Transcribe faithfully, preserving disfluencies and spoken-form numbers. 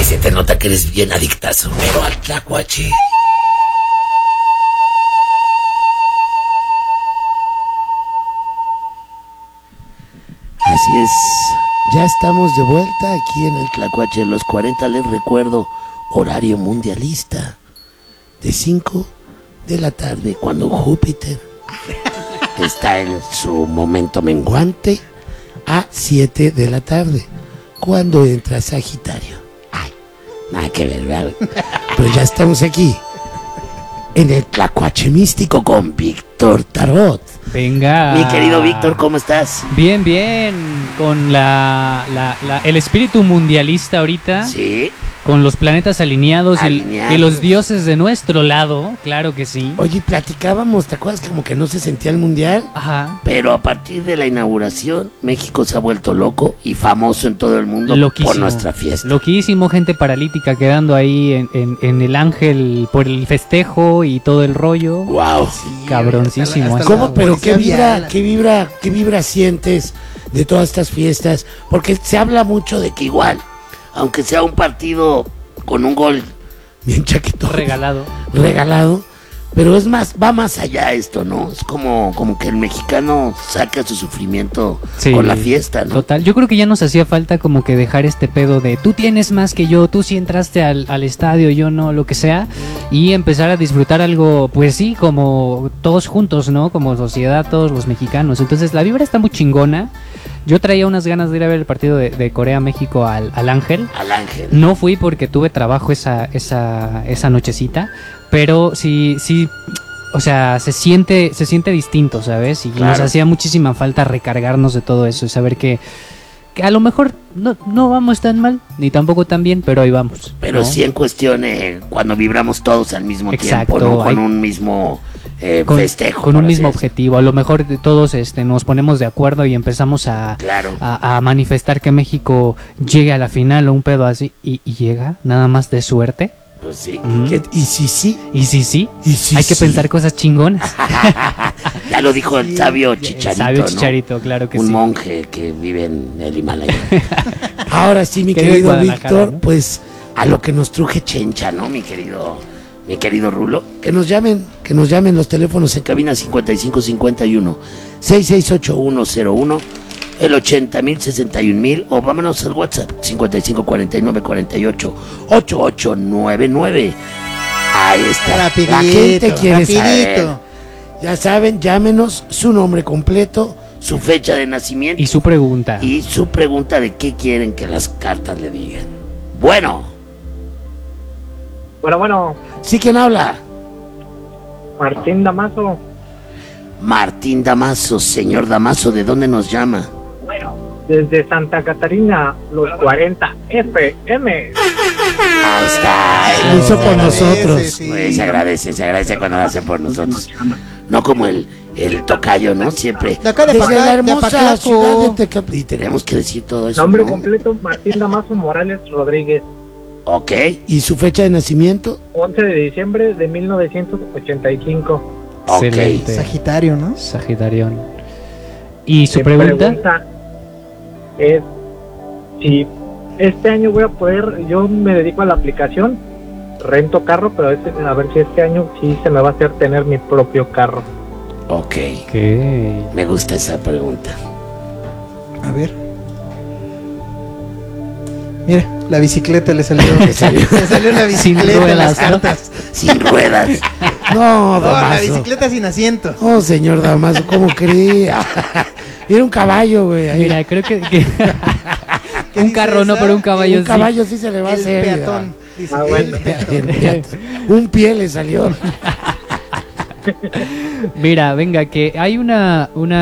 se te nota que eres bien adictazo, pero al tlacuache. Así es, ya estamos de vuelta aquí en el Tlacuache de los cuarenta. Les recuerdo, horario mundialista, de cinco de la tarde, cuando Júpiter está en su momento menguante, a siete de la tarde, cuando entra Sagitario. Ay, nada que ver, ¿verdad? Pero ya estamos aquí, en el Tlacuache místico con Víctor Tarot. Venga. Mi querido Víctor, ¿cómo estás? Bien, bien. Con la, la, la el espíritu mundialista ahorita. Sí. Con los planetas alineados, alineados. Y, y los dioses de nuestro lado, claro que sí. Oye, platicábamos, ¿te acuerdas? Como que no se sentía el mundial. Ajá. Pero a partir de la inauguración, México se ha vuelto loco y famoso en todo el mundo. Loquísimo. Por nuestra fiesta. Loquísimo, gente paralítica quedando ahí en, en, en el Ángel por el festejo y todo el rollo. Wow. Sí, cabroncísimo. Hasta la, hasta ¿Cómo? Pero qué vibra, qué vibra, qué vibra sientes de todas estas fiestas, porque se habla mucho de que igual, aunque sea un partido con un gol bien chaquito, regalado, regalado, pero es más, va más allá esto, ¿no? Es como, como que el mexicano saca su sufrimiento sí, con la fiesta, ¿no? Total, yo creo que ya nos hacía falta como que dejar este pedo de tú tienes más que yo, tú sí entraste al, al estadio, yo no, lo que sea, y empezar a disfrutar algo, pues sí, como todos juntos, ¿no? Como sociedad, todos los mexicanos. Entonces la vibra está muy chingona. Yo traía unas ganas de ir a ver el partido de, de Corea-México al, al Ángel. Al Ángel. No fui porque tuve trabajo esa, esa, esa nochecita, pero sí, sí, o sea, se siente, se siente distinto, ¿sabes? Y claro, nos hacía muchísima falta recargarnos de todo eso y saber que, que a lo mejor no, no vamos tan mal, ni tampoco tan bien, pero ahí vamos. Pero ¿no? Sí en cuestión, eh, cuando vibramos todos al mismo Exacto, tiempo, ¿no? Con hay... un mismo... Eh, con, festejo, con un mismo objetivo. A lo mejor todos este, nos ponemos de acuerdo y empezamos a, claro. a, a manifestar que México llegue a la final o un pedo así y, y llega, nada más de suerte. Pues sí. Mm. ¿Y si sí? ¿Y si sí? ¿Y si Hay que sí? pensar cosas chingonas. Ya lo dijo el sabio Chicharito, el sabio ¿no? Chicharito, claro que un sí. Un monje que vive en el Himalaya. Ahora sí, mi querido Víctor, ¿no? Pues a lo que nos truje Chencha, ¿no, mi querido... Mi querido Rulo, que nos llamen, que nos llamen los teléfonos en cabina cincuenta y cinco cincuenta y uno, sesenta y seis ochenta y uno cero uno, el ochenta mil, sesenta y un mil, o vámonos al WhatsApp cincuenta y cinco cuarenta y nueve cuarenta y ocho, ochenta y ocho noventa y nueve. Ahí está. Rapidito, la gente quiere rapidito. saber. Ya saben, llámenos su nombre completo, su fecha de nacimiento y su pregunta. Y su pregunta de qué quieren que las cartas le digan. Bueno. Bueno, bueno. ¿Sí quién habla? Martín Damaso. Martín Damaso, señor Damaso, ¿de dónde nos llama? Bueno, desde Santa Catarina, los cuarenta F M. Ahí está. Lo hizo por nosotros. Sí. Pues se agradece, se agradece cuando lo hacen por nosotros. No como el, el tocayo, ¿no? Siempre. De acá de Desde Paca, la hermosa de ciudad de Tecap. Y tenemos que decir todo eso. Nombre ¿no? completo, Martín Damaso Morales Rodríguez. Ok, ¿y su fecha de nacimiento? once de diciembre de mil novecientos ochenta y cinco. Ok. Sagitario, ¿no? Sagitarión. ¿Y su Mi pregunta? pregunta es si este año voy a poder, yo me dedico a la aplicación, rento carro, pero este, a ver si este año sí se me va a hacer tener mi propio carro. Ok. Okay. Me gusta esa pregunta. A ver. Mira, la bicicleta le salió. Le salió, le salió la bicicleta sin ruedas, en las cartas. Sin ruedas. No, Damaso. No, la bicicleta sin asiento. Oh, señor Damaso, ¿cómo cree? Era un caballo, güey. Mira, creo que... que... un carro no, pero un caballo sí. Un caballo sí se le va a el hacer. Peatón, dice, Ah, bueno. el peatón. El peatón. Un pie le salió. Mira, venga, que hay una... una